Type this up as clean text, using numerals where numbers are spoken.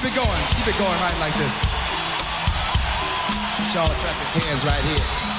Keep it going right like this. Y'all clap your hands right here.